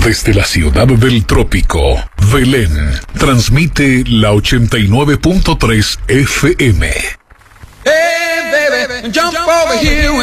Desde la ciudad del trópico, Belén, transmite la 89.3 FM. Hey, baby, jump over here.